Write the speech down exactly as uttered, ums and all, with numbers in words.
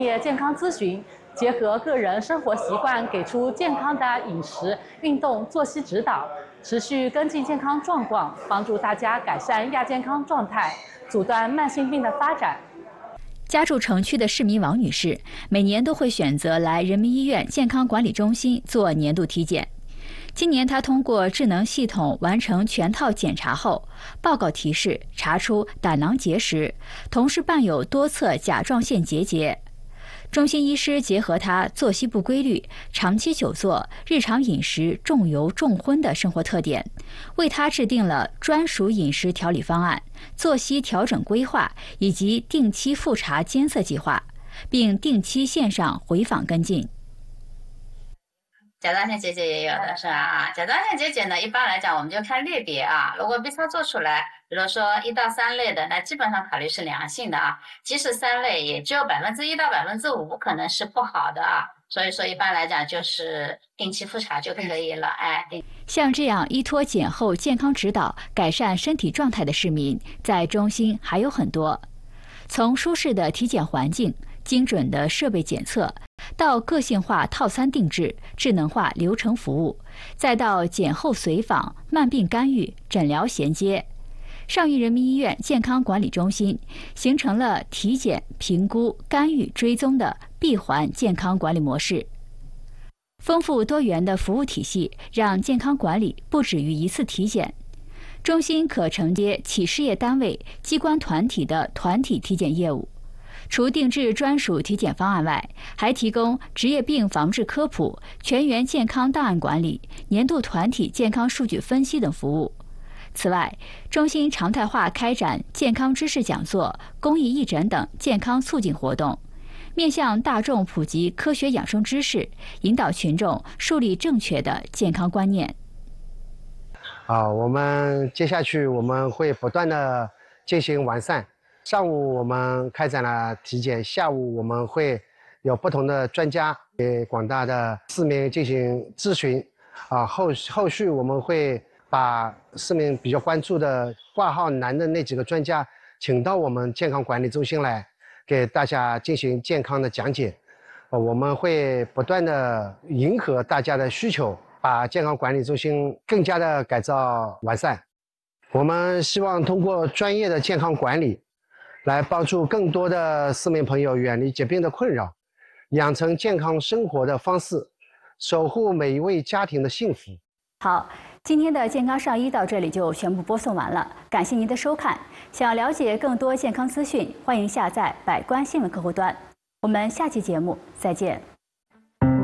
业健康咨询，结合个人生活习惯，给出健康的饮食、运动、作息指导，持续跟进健康状况，帮助大家改善亚健康状态，阻断慢性病的发展。 家住城区的市民王女士，每年都会选择来人民医院健康管理中心做年度体检。今年她通过智能系统完成全套检查后，报告提示查出胆囊结石，同时伴有多侧甲状腺结节。中心医师结合她作息不规律、长期久坐、日常饮食重油重荤的生活特点，为她制定了专属饮食调理方案、作息调整规划以及定期复查监测计划，并定期线上回访跟进。 甲状腺结节也有的是吧？啊，甲状腺结节呢，一般来讲我们就看类别啊。如果 B 超做出来，比如说一到三类的，那基本上考虑是良性的啊。即使三类，也只有百分之一到百分之五可能是不好的啊。所以说一般来讲就是定期复查就可以了。哎， 像这样依托检后健康指导改善身体状态的市民，在中心还有很多。从舒适的体检环境、精准的设备检测，到个性化套餐定制、智能化流程服务，再到检后随访、慢病干预、诊疗衔接，上虞人民医院健康管理中心形成了体检、评估、干预、追踪的闭环健康管理模式。丰富多元的服务体系，让健康管理不止于一次体检。中心可承接企事业单位、机关团体的团体体检业务。除定制专属体检方案外，还提供职业病防治科普、全员健康档案管理、年度团体健康数据分析等服务。此外，中心常态化开展健康知识讲座、公益义诊等健康促进活动，面向大众普及科学养生知识，引导群众树立正确的健康观念。 啊，我们接下去我们会不断的进行完善。上午我们开展了体检，下午我们会有不同的专家给广大的市民进行咨询。啊，后后续我们会把市民比较关注的挂号难的那几个专家请到我们健康管理中心来，给大家进行健康的讲解。啊，我们会不断的迎合大家的需求，把健康管理中心更加的改造完善。我们希望通过专业的健康管理，来帮助更多的市民朋友远离疾病的困扰，养成健康生活的方式，守护每一位家庭的幸福。 好，今天的健康上医到这里就全部播送完了，感谢您的收看。想了解更多健康资讯，欢迎下载百官新闻客户端。我们下期节目再见。